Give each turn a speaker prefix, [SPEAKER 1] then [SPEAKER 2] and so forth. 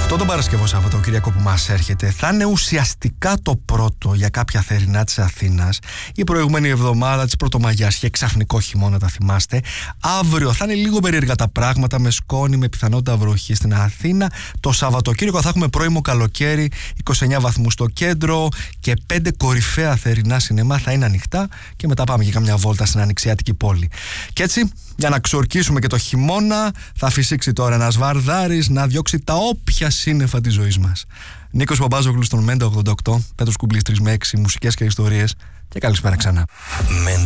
[SPEAKER 1] Αυτό το Παρασκευό Σαββατοκύριακο που μας έρχεται θα είναι ουσιαστικά το πρώτο για κάποια θερινά της Αθήνας. Η προηγούμενη εβδομάδα της Πρωτομαγιάς είχε ξαφνικό χειμώνα, τα θυμάστε. Αύριο θα είναι λίγο περίεργα τα πράγματα, με σκόνη, με πιθανότητα βροχή στην Αθήνα. Το Σαββατοκύριακο θα έχουμε πρώιμο καλοκαίρι, 29 βαθμούς στο κέντρο και 5 κορυφαία θερινά σινεμά θα είναι ανοιχτά. Και μετά πάμε για καμιά βόλτα στην ανοιξιάτικη πόλη. Και έτσι, για να ξορκίσουμε και το χειμώνα, θα φυσήξει τώρα ένας βαρδάρης να διώξει τα όποια σύννεφα της ζωής μας. Νίκος Παπάζογλου στον Μέντα 88, Πέτρος Κουμπλής 3 με 6, μουσικές και ιστορίες. Και καλησπέρα ξανά.